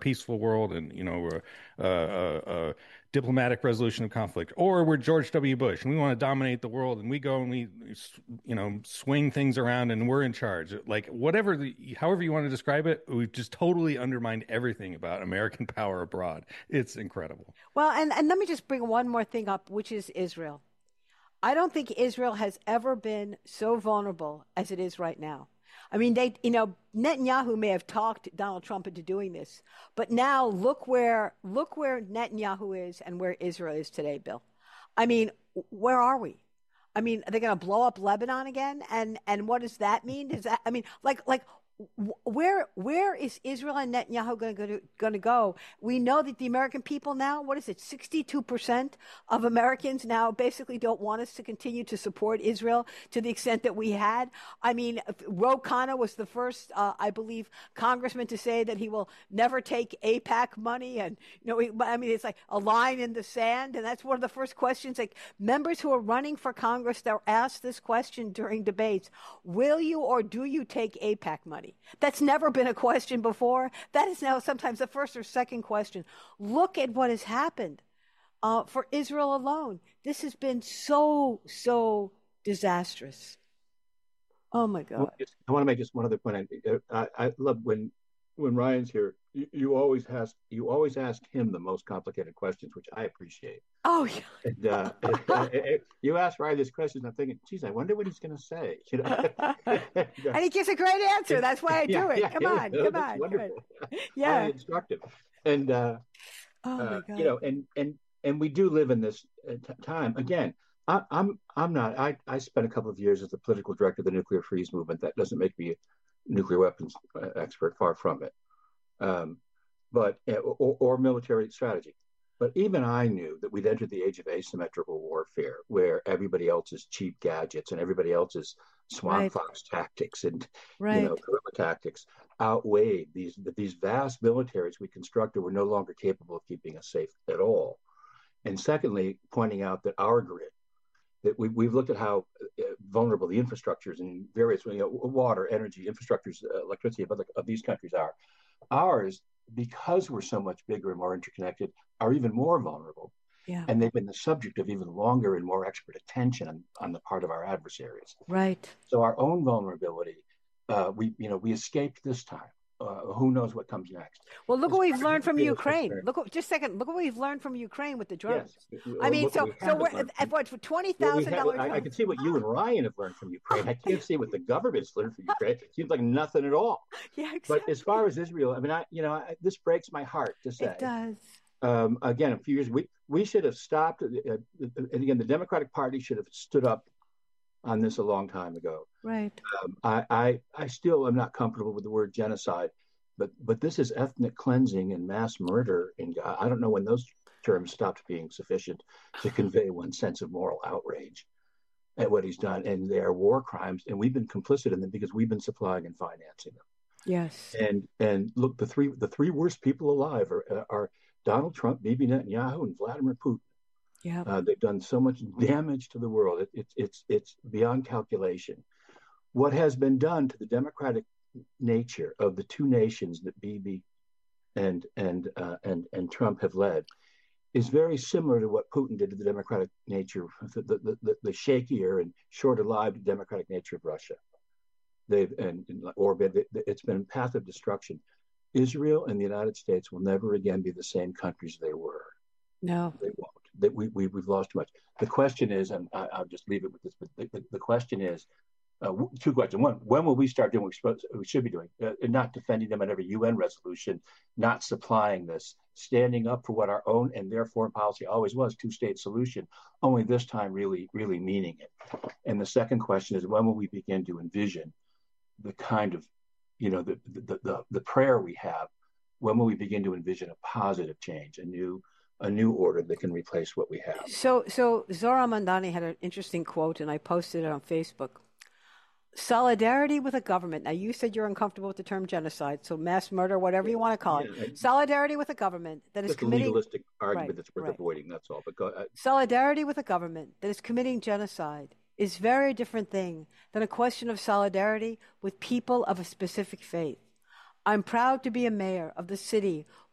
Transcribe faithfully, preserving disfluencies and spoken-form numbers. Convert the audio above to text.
peaceful world and, you know, we're uh, uh, uh, diplomatic resolution of conflict, or we're George W. Bush and we want to dominate the world and we go and we, you know, swing things around and we're in charge. Like whatever, the, however you want to describe it, we've just totally undermined everything about American power abroad. It's incredible. Well, and, and let me just bring one more thing up, which is Israel. I don't think Israel has ever been so vulnerable as it is right now. I mean, they, you know, Netanyahu may have talked Donald Trump into doing this, but now look where, look where Netanyahu is and where Israel is today, Bill. I mean, where are we? I mean, are they going to blow up Lebanon again? And, and what does that mean? Does that, I mean, like, like, where where is Israel and Netanyahu going to going to go? We know that the American people now, what is it, sixty-two percent of Americans now basically don't want us to continue to support Israel to the extent that we had. I mean, Ro Khanna was the first, uh, I believe, congressman to say that he will never take AIPAC money. And, you know, he, I mean, it's like a line in the sand. And that's one of the first questions, like members who are running for Congress, they're asked this question during debates. Will you or do you take AIPAC money? That's never been a question before. That is now sometimes the first or second question. Look at what has happened uh, for Israel alone. This has been so, so disastrous. Oh, my God. I want to make just one other point. I, I love when when Ryan's here, you, you always ask you always ask him the most complicated questions, which I appreciate. Oh, yeah. And, uh, you ask Ryan this question, I'm thinking, geez, I wonder what he's going to say. You know? And he gives a great answer. That's why I do yeah, it. Yeah, come yeah, on, yeah, come on. Wonderful. Yeah, Very instructive. And uh, oh my uh, God. you know, and and and we do live in this uh, t- time again. I, I'm I'm not. I, I spent a couple of years as the political director of the Nuclear Freeze movement. That doesn't make me a nuclear weapons expert. Far from it. Um, but or, or military strategy. But even I knew that we'd entered the age of asymmetrical warfare, where everybody else's cheap gadgets and everybody else's swamp Right. fox tactics and Right. you know guerrilla tactics outweighed these these vast militaries we constructed were no longer capable of keeping us safe at all. And secondly, pointing out that our grid, that we, we've looked at how uh, vulnerable the infrastructures and various you know, water, energy, infrastructures, uh, electricity of, other, of these countries are. Ours, because we're so much bigger and more interconnected, are even more vulnerable. Yeah. And they've been the subject of even longer and more expert attention on, on the part of our adversaries. Right. So our own vulnerability, uh, we you know we escaped this time. Uh, who knows what comes next? Well, look As what we've far as learned from Israel is Ukraine. concerned- Look, what, just a second. Look what we've learned from Ukraine with the drones. Yes. I mean, Look what so we so haven't we're learned at from- what for twenty What we thousand have- dollars. I, I can see what you and Ryan have learned from Ukraine. I can't see what the government's learned from Ukraine. It seems like nothing at all. Yeah, exactly. But as far as Israel, I mean, I you know I, this breaks my heart to say. It does. Um, again, a few years we we should have stopped. Uh, and again, the Democratic Party should have stood up on this a long time ago. Right. Um, I, I I still am not comfortable with the word genocide, but but this is ethnic cleansing and mass murder. And I don't know when those terms stopped being sufficient to convey one sense of moral outrage at what he's done. And they are war crimes, and we've been complicit in them because we've been supplying and financing them. Yes. And and look, the three the three worst people alive are are Donald Trump, Bibi Netanyahu, and Vladimir Putin. Yeah. Uh, they've done so much damage to the world. It, it, it's it's beyond calculation. What has been done to the democratic nature of the two nations that Bibi and and uh, and and Trump have led is very similar to what Putin did to the democratic nature, the the, the, the shakier and shorter-lived democratic nature of Russia. They've and, and Orban, it's been a path of destruction. Israel and the United States will never again be the same countries they were. No. They won't. They, we, we, we've lost too much. The question is, and I, I'll just leave it with this, but the, the, the question is, uh, two questions. One, when will we start doing what we should be doing? Uh, not defending them in every U N resolution, not supplying this, standing up for what our own and their foreign policy always was, two-state solution, only this time really, really meaning it. And the second question is, when will we begin to envision the kind of, you know, the the the, the prayer we have? When will we begin to envision a positive change, a new a new order that can replace what we have? So, so Zora Mandani had an interesting quote, and I posted it on Facebook. Solidarity with a government. Now, you said you're uncomfortable with the term genocide, so mass murder, whatever you want to call Yeah, it. Solidarity with a government that is Just a committing legalistic argument Right, that's worth right. avoiding. That's all. But go, uh, solidarity with a government that is committing genocide is a very different thing than a question of solidarity with people of a specific faith. I'm proud to be a mayor of the city